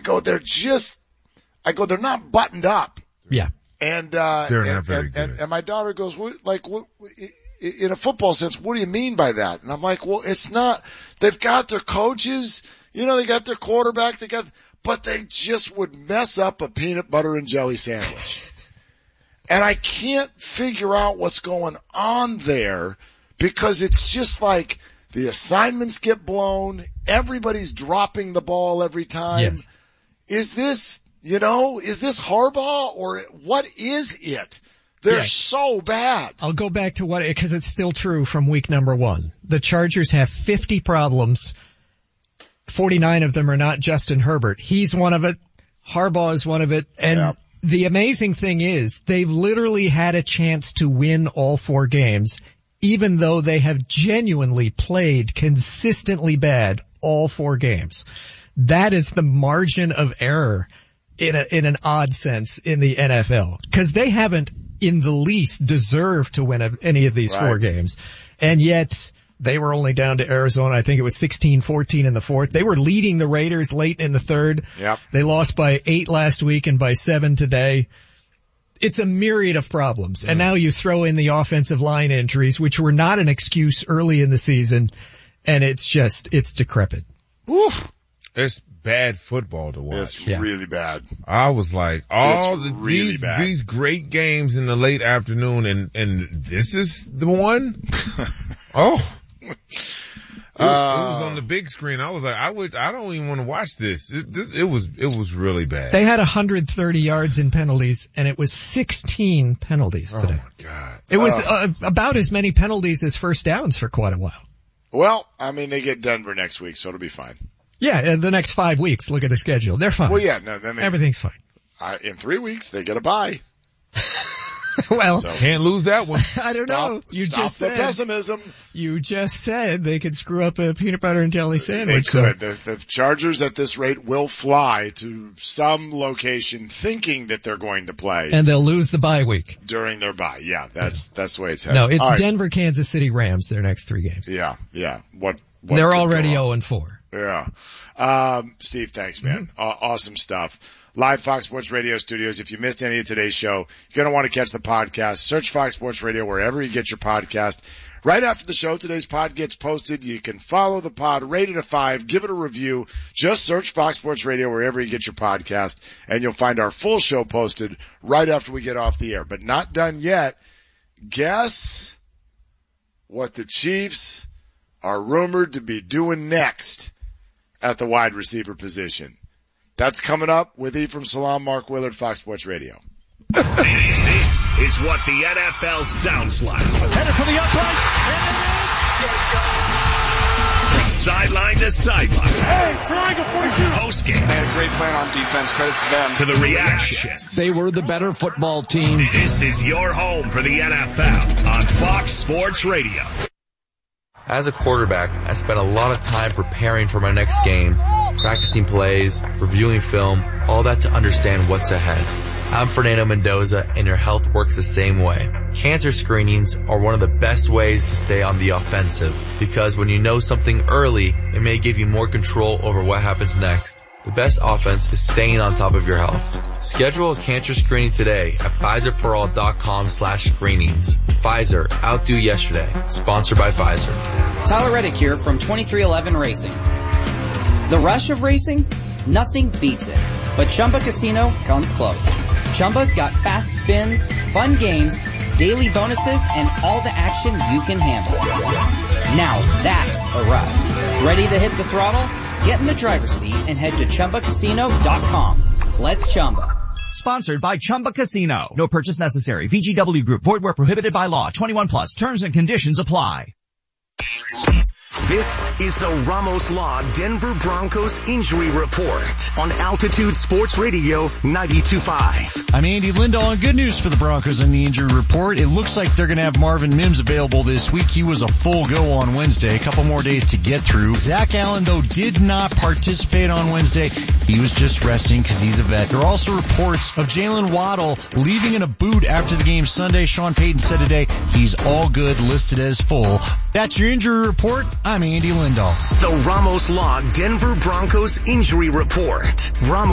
they're not buttoned up. Yeah. And they're not very good. And my daughter goes, what, in a football sense, what do you mean by that? And I'm like, well, it's not, they've got their coaches, they got their quarterback, but they just would mess up a peanut butter and jelly sandwich. And I can't figure out what's going on there because it's just like the assignments get blown. Everybody's dropping the ball every time. Yes. Is this Harbaugh or what is it? They're so bad. I'll go back to because it's still true from week number 1. The Chargers have 50 problems. 49 of them are not Justin Herbert. He's one of it. Harbaugh is one of it. And the amazing thing is they've literally had a chance to win all 4 games, even though they have genuinely played consistently bad all 4 games. That is the margin of error in an odd sense in the NFL, because they haven't in the least deserved to win any of these 4 games. And yet they were only down to Arizona. I think it was 16-14 in the 4th. They were leading the Raiders late in the 3rd. Yep. They lost by 8 last week and by 7 today. It's a myriad of problems. And now you throw in the offensive line injuries, which were not an excuse early in the season. And it's decrepit. Oof. It's bad football to watch. It's really bad. I was like, these great games in the late afternoon and this is the one? It was on the big screen. I was like, I don't even want to watch this. It was really bad. They had 130 yards in penalties, and it was 16 penalties today. Oh my God. It was about as many penalties as first downs for quite a while. Well, I mean, they get Denver next week, so it'll be fine. Yeah, the next 5 weeks, look at the schedule. They're fine. Well, yeah, no, then everything's fine. In 3 weeks, they get a bye. Well, can't lose that one. I don't know. You just said pessimism. You just said they could screw up a peanut butter and jelly sandwich. They could. The Chargers at this rate will fly to some location thinking that they're going to play. And they'll lose the bye week. During their bye. Yeah, that's the way it's headed. No, it's Denver, Kansas City, Rams, their next 3 games. Yeah. What they're already 0-4. Yeah. Steve, thanks, man. Awesome stuff. Live Fox Sports Radio studios. If you missed any of today's show, you're going to want to catch the podcast. Search Fox Sports Radio wherever you get your podcast. Right after the show, today's pod gets posted. You can follow the pod, rate it a 5, give it a review. Just search Fox Sports Radio wherever you get your podcast, and you'll find our full show posted right after we get off the air. But not done yet. Guess what the Chiefs are rumored to be doing next at the wide receiver position. That's coming up with Ephraim Salaam, Mark Willard, Fox Sports Radio. This is what the NFL sounds like. Headed for the uprights, and From sideline to sideline. Hey, triangle 42. Postgame. They had a great plan on defense. Credit to them. To the reactions. They were the better football team. This is your home for the NFL on Fox Sports Radio. As a quarterback, I spent a lot of time preparing for my next game, practicing plays, reviewing film, all that to understand what's ahead. I'm Fernando Mendoza, and your health works the same way. Cancer screenings are one of the best ways to stay on the offensive, because when you know something early, it may give you more control over what happens next. The best offense is staying on top of your health. Schedule a cancer screening today at PfizerForAll.com/screenings. Pfizer, outdo yesterday. Sponsored by Pfizer. Tyler Reddick here from 2311 Racing. The rush of racing? Nothing beats it. But Chumba Casino comes close. Chumba's got fast spins, fun games, daily bonuses, and all the action you can handle. Now that's a ride. Ready to hit the throttle? Get in the driver's seat and head to ChumbaCasino.com. Let's Chumba. Sponsored by Chumba Casino. No purchase necessary. VGW Group. Void where prohibited by law. 21 plus. Terms and conditions apply. This is the Ramos Law Denver Broncos Injury Report on Altitude Sports Radio 92.5. I'm Andy Lindahl, and good news for the Broncos in the injury report. It looks like they're going to have Marvin Mims available this week. He was a full go on Wednesday, a couple more days to get through. Zach Allen, though, did not participate on Wednesday. He was just resting because he's a vet. There are also reports of Jalen Waddle leaving in a boot after the game Sunday. Sean Payton said today he's all good, listed as full. That's your injury report. I'm Andy Lindahl. The Ramos Law Denver Broncos Injury Report. Ramos